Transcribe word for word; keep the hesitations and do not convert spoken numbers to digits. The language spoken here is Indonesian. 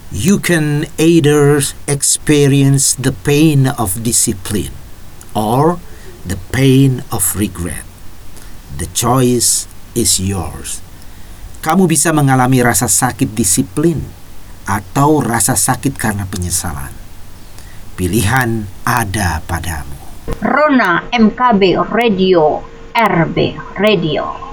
You can either experience the pain of discipline or the pain of regret. The choice is yours. Kamu bisa mengalami rasa sakit disiplin atau rasa sakit karena penyesalan. Pilihan ada padamu. Rona M K B Radio, R B Radio.